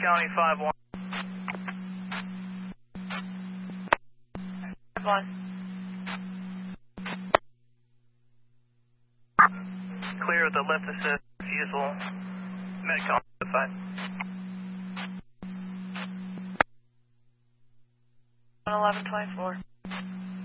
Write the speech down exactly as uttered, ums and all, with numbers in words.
County five one. One. Clear with the lift assist, refusal, Medcom five. one eleven twenty-four.